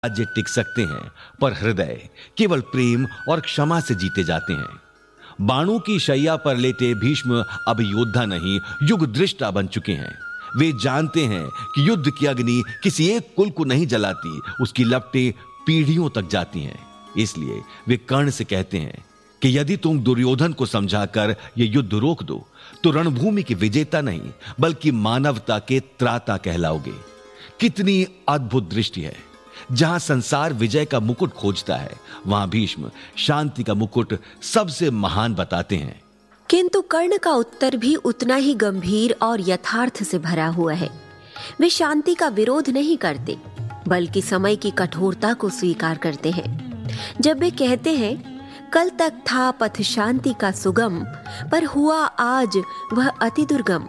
राज्य टिक सकते हैं, पर हृदय केवल प्रेम और क्षमा से जीते जाते हैं। बाणों की शैया पर लेटे भीष्म अब योद्धा नहीं, युग दृष्टा बन चुके हैं। वे जानते हैं कि युद्ध की अग्नि किसी एक कुल को नहीं जलाती, उसकी लपटें पीढ़ियों तक जाती हैं। इसलिए वे कर्ण से कहते हैं कि यदि तुम दुर्योधन को समझाकर यह युद्ध रोक दो तो रणभूमि के विजेता नहीं बल्कि मानवता के त्राता कहलाओगे। कितनी अद्भुत दृष्टि है। जहां संसार विजय का मुकुट खोजता है, वहां भीष्म शांति का मुकुट सबसे महान बताते हैं। किंतु कर्ण का उत्तर भी उतना ही गंभीर और यथार्थ से भरा हुआ है। वे शांति का विरोध नहीं करते बल्कि समय की कठोरता को स्वीकार करते हैं। जब वे कहते हैं कल तक था पथ शांति का सुगम, पर हुआ आज वह अति दुर्गम,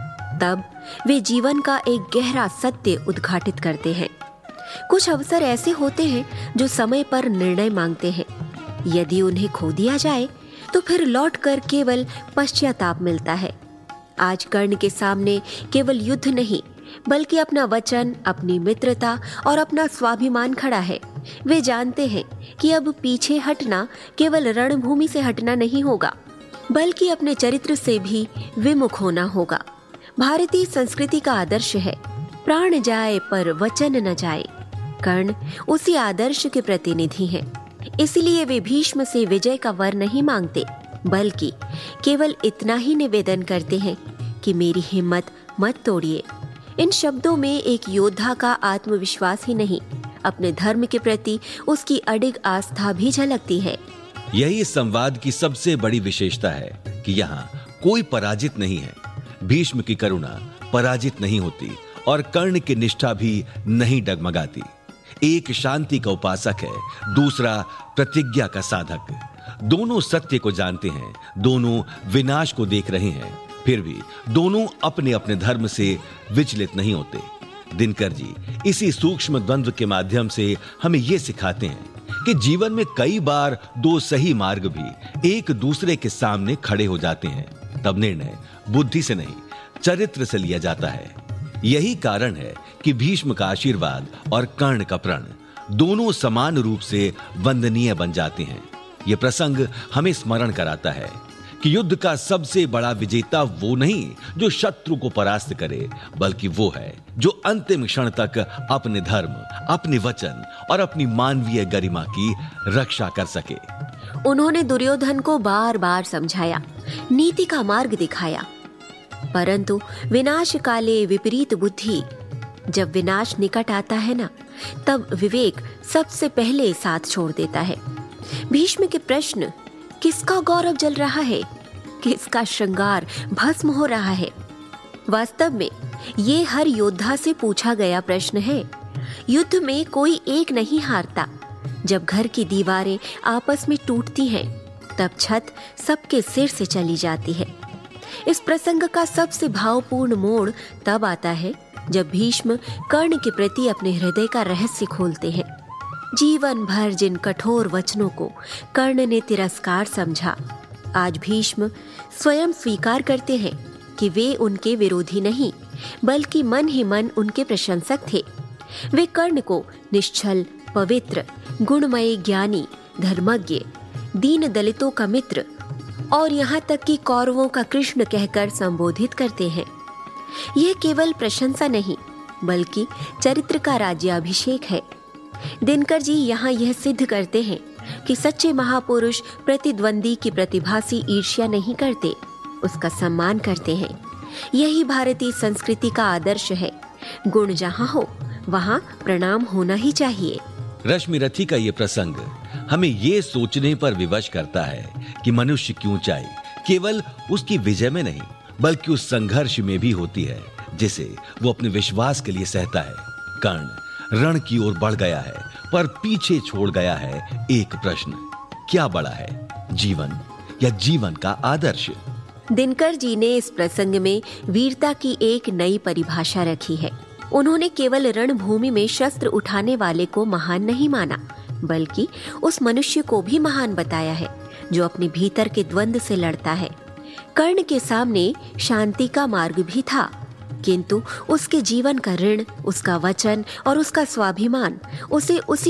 तब वे जीवन का एक गहरा सत्य उद्घाटित करते हैं। कुछ अवसर ऐसे होते हैं जो समय पर निर्णय मांगते हैं। यदि उन्हें खो दिया जाए तो फिर लौटकर केवल पश्चाताप मिलता है। आज कर्ण के सामने केवल युद्ध नहीं बल्कि अपना वचन, अपनी मित्रता और अपना स्वाभिमान खड़ा है। वे जानते हैं कि अब पीछे हटना केवल रणभूमि से हटना नहीं होगा बल्कि अपने चरित्र से भी विमुख होना होगा। भारतीय संस्कृति का आदर्श है प्राण जाए पर वचन न जाए। कर्ण उसी आदर्श के प्रतिनिधि हैं। इसलिए वे भीष्म से विजय का वर नहीं मांगते बल्कि केवल इतना ही निवेदन करते हैं कि मेरी हिम्मत मत तोड़िए। इन शब्दों में एक योद्धा का आत्मविश्वास ही नहीं, अपने धर्म के प्रति उसकी अडिग आस्था भी झलकती है। यही इस संवाद की सबसे बड़ी विशेषता है कि यहाँ कोई पराजित नहीं है। भीष्म की करुणा पराजित नहीं होती और कर्ण की निष्ठा भी नहीं डगमगाती। एक शांति का उपासक है, दूसरा प्रतिज्ञा का साधक। दोनों सत्य को जानते हैं, दोनों विनाश को देख रहे हैं, फिर भी दोनों अपने अपने धर्म से विचलित नहीं होते। दिनकर जी इसी सूक्ष्म द्वंद्व के माध्यम से हमें यह सिखाते हैं कि जीवन में कई बार दो सही मार्ग भी एक दूसरे के सामने खड़े हो जाते हैं। तब निर्णय बुद्धि से नहीं, चरित्र से लिया जाता है। यही कारण है कि भीष्म का आशीर्वाद और कर्ण का प्रण दोनों समान रूप से वंदनीय बन जाते हैं। यह प्रसंग हमें स्मरण कराता है कि युद्ध का सबसे बड़ा विजेता वो नहीं जो शत्रु को परास्त करे, बल्कि वो है जो अंतिम क्षण तक अपने धर्म, अपने वचन और अपनी मानवीय गरिमा की रक्षा कर सके। उन्होंने दुर्योधन को बार बार समझाया, नीति का मार्ग दिखाया, परंतु विनाश काले विपरीत बुद्धि। जब विनाश निकट आता है ना, तब विवेक सबसे पहले साथ छोड़ देता है। भीष्म के प्रश्न, किसका गौरव जल रहा है, किसका श्रृंगार भस्म हो रहा है, वास्तव में ये हर योद्धा से पूछा गया प्रश्न है। युद्ध में कोई एक नहीं हारता। जब घर की दीवारें आपस में टूटती हैं, तब छत सबके सिर से चली जाती है। इस प्रसंग का सबसे भावपूर्ण मोड़ तब आता है जब भीष्म कर्ण के प्रति अपने हृदय का रहस्य खोलते हैं। जीवन भर जिन कठोर वचनों को कर्ण ने तिरस्कार समझा, आज भीष्म स्वयं स्वीकार करते हैं कि वे उनके विरोधी नहीं बल्कि मन ही मन उनके प्रशंसक थे। वे कर्ण को निश्चल, पवित्र, गुणमय, ज्ञानी, धर्मज्ञ, दीन दलितों का मित्र और यहाँ तक कि कौरवों का कृष्ण कहकर संबोधित करते हैं। यह केवल प्रशंसा नहीं बल्कि चरित्र का राज्याभिषेक है। दिनकर जी यहाँ यह सिद्ध करते हैं कि सच्चे महापुरुष प्रतिद्वंदी की प्रतिभासी ईर्ष्या नहीं करते, उसका सम्मान करते हैं। यही भारतीय संस्कृति का आदर्श है। गुण जहाँ हो वहाँ प्रणाम होना ही चाहिए। रश्मिरथी का ये प्रसंग हमें ये सोचने पर विवश करता है कि मनुष्य की ऊंचाई केवल उसकी विजय में नहीं बल्कि उस संघर्ष में भी होती है जिसे वो अपने विश्वास के लिए सहता है। कर्ण रण की ओर बढ़ गया है पर पीछे छोड़ गया है एक प्रश्न, क्या बड़ा है, जीवन या जीवन का आदर्श? दिनकर जी ने इस प्रसंग में वीरता की एक नई परिभाषा रखी है। उन्होंने केवल रणभूमि में शस्त्र उठाने वाले को महान नहीं माना बल्कि उस मनुष्य को भी महान बताया है जो अपने भीतर के द्वंद्व से लड़ता है। कर्ण के सामने शांति का मार्ग भी था, किंतु उसके जीवन का ऋण, उसका वचन और उसका स्वाभिमान उसे उसी